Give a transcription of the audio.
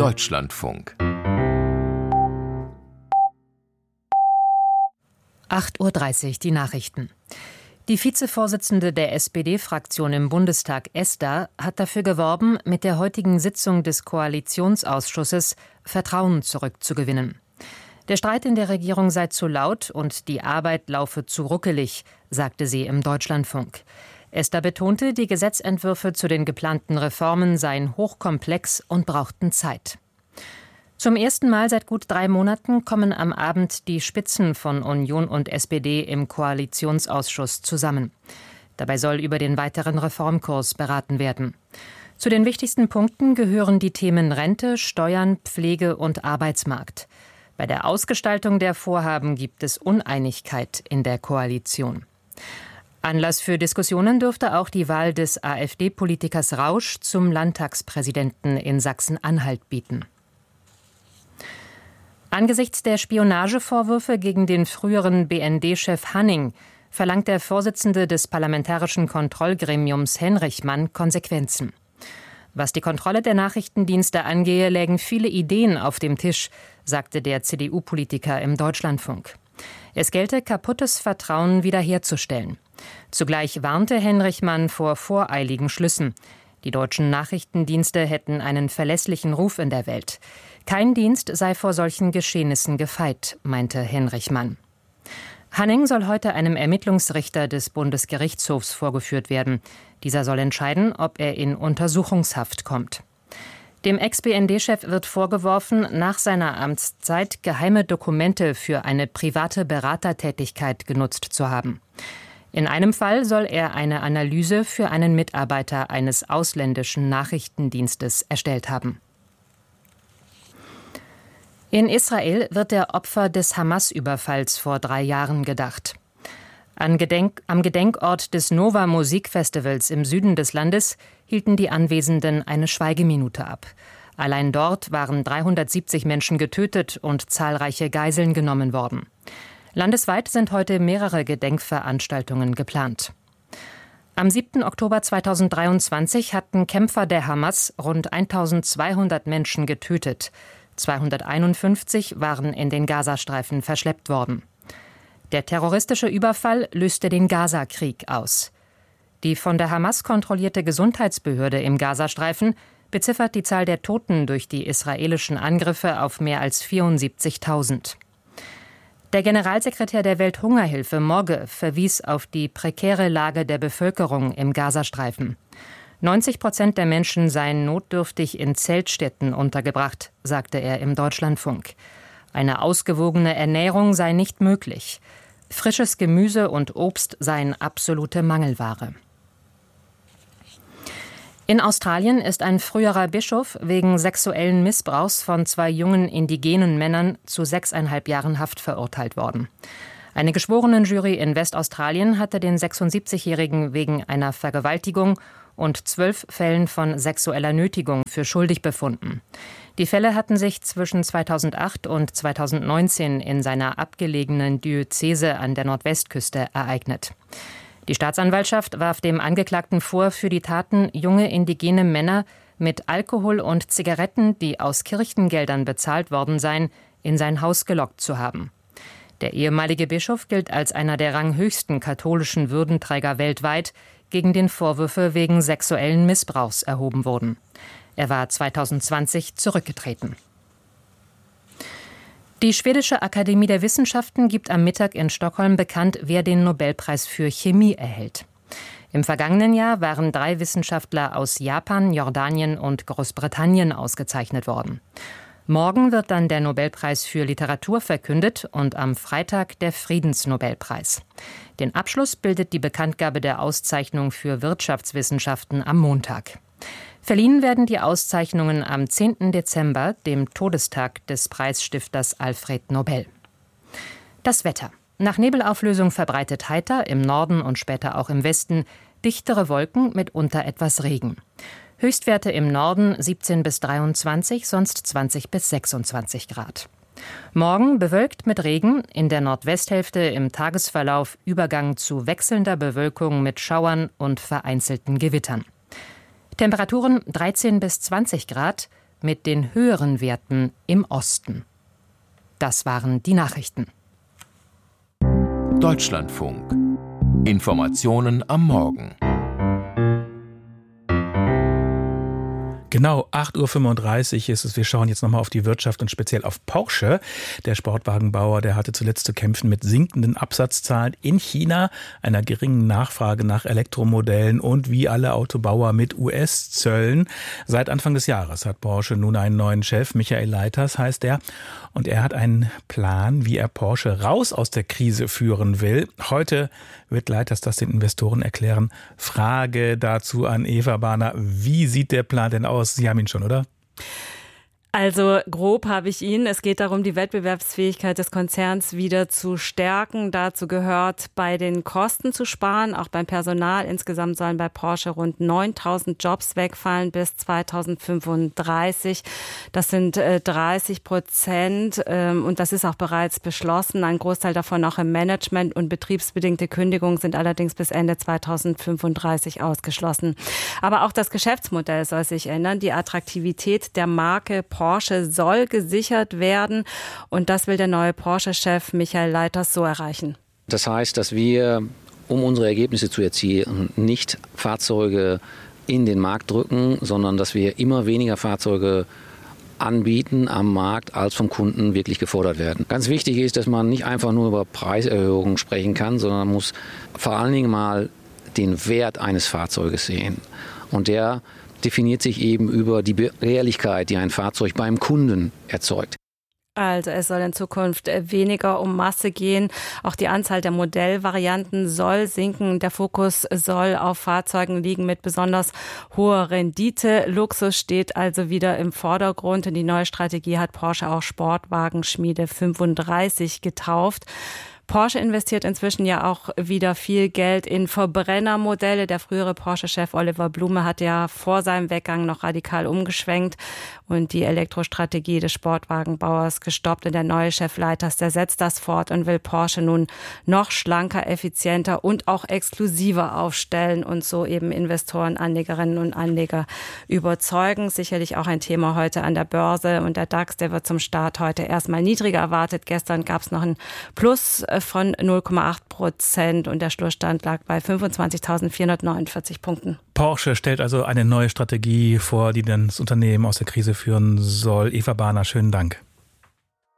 Deutschlandfunk. 8:30 Uhr, die Nachrichten. Die Vizevorsitzende der SPD-Fraktion im Bundestag, Esther, hat dafür geworben, mit der heutigen Sitzung des Koalitionsausschusses Vertrauen zurückzugewinnen. Der Streit in der Regierung sei zu laut und die Arbeit laufe zu ruckelig, sagte sie im Deutschlandfunk. Esther betonte, die Gesetzentwürfe zu den geplanten Reformen seien hochkomplex und brauchten Zeit. Zum ersten Mal seit gut 3 Monaten kommen am Abend die Spitzen von Union und SPD im Koalitionsausschuss zusammen. Dabei soll über den weiteren Reformkurs beraten werden. Zu den wichtigsten Punkten gehören die Themen Rente, Steuern, Pflege und Arbeitsmarkt. Bei der Ausgestaltung der Vorhaben gibt es Uneinigkeit in der Koalition. Anlass für Diskussionen dürfte auch die Wahl des AfD-Politikers Rausch zum Landtagspräsidenten in Sachsen-Anhalt bieten. Angesichts der Spionagevorwürfe gegen den früheren BND-Chef Hanning verlangt der Vorsitzende des Parlamentarischen Kontrollgremiums Henrichmann Konsequenzen. Was die Kontrolle der Nachrichtendienste angehe, lägen viele Ideen auf dem Tisch, sagte der CDU-Politiker im Deutschlandfunk. Es gelte, kaputtes Vertrauen wiederherzustellen. Zugleich warnte Henrichmann vor voreiligen Schlüssen. Die deutschen Nachrichtendienste hätten einen verlässlichen Ruf in der Welt. Kein Dienst sei vor solchen Geschehnissen gefeit, meinte Henrichmann. Hanning soll heute einem Ermittlungsrichter des Bundesgerichtshofs vorgeführt werden. Dieser soll entscheiden, ob er in Untersuchungshaft kommt. Dem Ex-BND-Chef wird vorgeworfen, nach seiner Amtszeit geheime Dokumente für eine private Beratertätigkeit genutzt zu haben. In einem Fall soll er eine Analyse für einen Mitarbeiter eines ausländischen Nachrichtendienstes erstellt haben. In Israel wird der Opfer des Hamas-Überfalls vor 3 Jahren gedacht. Am Gedenkort des Nova Musikfestivals im Süden des Landes hielten die Anwesenden eine Schweigeminute ab. Allein dort waren 370 Menschen getötet und zahlreiche Geiseln genommen worden. Landesweit sind heute mehrere Gedenkveranstaltungen geplant. Am 7. Oktober 2023 hatten Kämpfer der Hamas rund 1200 Menschen getötet. 251 waren in den Gazastreifen verschleppt worden. Der terroristische Überfall löste den Gaza-Krieg aus. Die von der Hamas kontrollierte Gesundheitsbehörde im Gazastreifen beziffert die Zahl der Toten durch die israelischen Angriffe auf mehr als 74.000. Der Generalsekretär der Welthungerhilfe Mogge verwies auf die prekäre Lage der Bevölkerung im Gazastreifen. 90% der Menschen seien notdürftig in Zeltstätten untergebracht, sagte er im Deutschlandfunk. Eine ausgewogene Ernährung sei nicht möglich. Frisches Gemüse und Obst seien absolute Mangelware. In Australien ist ein früherer Bischof wegen sexuellen Missbrauchs von 2 jungen indigenen Männern zu 6,5 Jahren Haft verurteilt worden. Eine Geschworenenjury in Westaustralien hatte den 76-Jährigen wegen einer Vergewaltigung und 12 Fällen von sexueller Nötigung für schuldig befunden. Die Fälle hatten sich zwischen 2008 und 2019 in seiner abgelegenen Diözese an der Nordwestküste ereignet. Die Staatsanwaltschaft warf dem Angeklagten vor, für die Taten junge indigene Männer mit Alkohol und Zigaretten, die aus Kirchengeldern bezahlt worden seien, in sein Haus gelockt zu haben. Der ehemalige Bischof gilt als einer der ranghöchsten katholischen Würdenträger weltweit, gegen den Vorwürfe wegen sexuellen Missbrauchs erhoben wurden. Er war 2020 zurückgetreten. Die Schwedische Akademie der Wissenschaften gibt am Mittag in Stockholm bekannt, wer den Nobelpreis für Chemie erhält. Im vergangenen Jahr waren 3 Wissenschaftler aus Japan, Jordanien und Großbritannien ausgezeichnet worden. Morgen wird dann der Nobelpreis für Literatur verkündet und am Freitag der Friedensnobelpreis. Den Abschluss bildet die Bekanntgabe der Auszeichnung für Wirtschaftswissenschaften am Montag. Verliehen werden die Auszeichnungen am 10. Dezember, dem Todestag des Preisstifters Alfred Nobel. Das Wetter. Nach Nebelauflösung verbreitet heiter, im Norden und später auch im Westen, dichtere Wolken, mitunter etwas Regen. Höchstwerte im Norden 17 bis 23, sonst 20 bis 26 Grad. Morgen bewölkt mit Regen, in der Nordwesthälfte im Tagesverlauf Übergang zu wechselnder Bewölkung mit Schauern und vereinzelten Gewittern. Temperaturen 13 bis 20 Grad, mit den höheren Werten im Osten. Das waren die Nachrichten. Deutschlandfunk. Informationen am Morgen. Genau, 8.35 Uhr ist es. Wir schauen jetzt nochmal auf die Wirtschaft und speziell auf Porsche. Der Sportwagenbauer, der hatte zuletzt zu kämpfen mit sinkenden Absatzzahlen in China, einer geringen Nachfrage nach Elektromodellen und wie alle Autobauer mit US-Zöllen. Seit Anfang des Jahres hat Porsche nun einen neuen Chef, Michael Leiters heißt er. Und er hat einen Plan, wie er Porsche raus aus der Krise führen will. Heute wird Leiters das den Investoren erklären. Frage dazu an Eva Bahner. Wie sieht der Plan denn aus? Sie haben ihn schon, oder? Also grob habe ich ihn. Es geht darum, die Wettbewerbsfähigkeit des Konzerns wieder zu stärken. Dazu gehört, bei den Kosten zu sparen, auch beim Personal. Insgesamt sollen bei Porsche rund 9.000 Jobs wegfallen bis 2035. Das sind 30%, und das ist auch bereits beschlossen. Ein Großteil davon auch im Management, und betriebsbedingte Kündigungen sind allerdings bis Ende 2035 ausgeschlossen. Aber auch das Geschäftsmodell soll sich ändern. Die Attraktivität der Marke Porsche soll gesichert werden, und das will der neue Porsche-Chef Michael Leiters so erreichen. Das heißt, dass wir, um unsere Ergebnisse zu erzielen, nicht Fahrzeuge in den Markt drücken, sondern dass wir immer weniger Fahrzeuge anbieten am Markt, als vom Kunden wirklich gefordert werden. Ganz wichtig ist, dass man nicht einfach nur über Preiserhöhungen sprechen kann, sondern man muss vor allen Dingen mal den Wert eines Fahrzeuges sehen. Und der definiert sich eben über die Begehrlichkeit, die ein Fahrzeug beim Kunden erzeugt. Also es soll in Zukunft weniger um Masse gehen. Auch die Anzahl der Modellvarianten soll sinken. Der Fokus soll auf Fahrzeugen liegen mit besonders hoher Rendite. Luxus steht also wieder im Vordergrund. Und die neue Strategie hat Porsche auch Sportwagenschmiede 35 getauft. Porsche investiert inzwischen ja auch wieder viel Geld in Verbrennermodelle. Der frühere Porsche-Chef Oliver Blume hat ja vor seinem Weggang noch radikal umgeschwenkt und die Elektrostrategie des Sportwagenbauers gestoppt. Und der neue Chef Leiters, der setzt das fort und will Porsche nun noch schlanker, effizienter und auch exklusiver aufstellen und so eben Investoren, Anlegerinnen und Anleger überzeugen. Sicherlich auch ein Thema heute an der Börse, und der DAX, der wird zum Start heute erstmal niedriger erwartet. Gestern gab es noch ein Plus von 0,8% und der Schlussstand lag bei 25.449 Punkten. Porsche stellt also eine neue Strategie vor, die das Unternehmen aus der Krise führen soll. Eva Bahner, schönen Dank.